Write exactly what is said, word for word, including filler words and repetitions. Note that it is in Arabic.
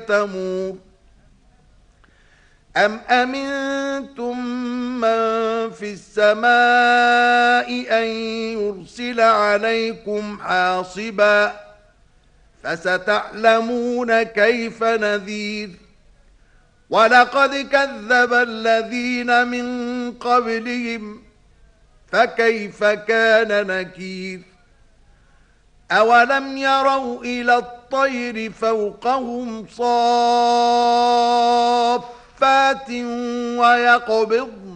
تمور أم أمنتم من في السماء أن يرسل عليكم حاصبا فستعلمون كيف نذير ولقد كذب الذين من قبلهم فكيف كان نكير أولم يروا إلى الطير فوقهم صافات ويقبضن